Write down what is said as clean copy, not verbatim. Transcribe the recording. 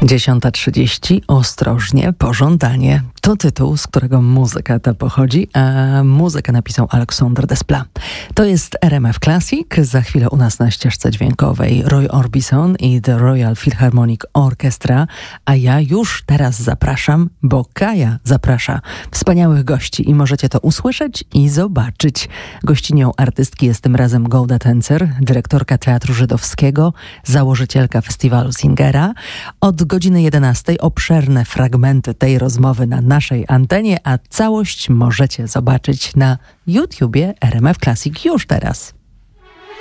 10:30. Ostrożnie, pożądanie. To tytuł, z którego muzyka ta pochodzi, a muzykę napisał Alexandre Desplat. To jest RMF Classic. Za chwilę u nas na ścieżce dźwiękowej Roy Orbison i The Royal Philharmonic Orchestra, a ja już teraz zapraszam, bo Kaja zaprasza wspaniałych gości i możecie to usłyszeć i zobaczyć. Gościnią artystki jest tym razem Golda Tencer, dyrektorka Teatru Żydowskiego, założycielka festiwalu Singera. Od godziny 11:00 obszerne fragmenty tej rozmowy na naszej antenie, a całość możecie zobaczyć na YouTubie RMF Classic już teraz.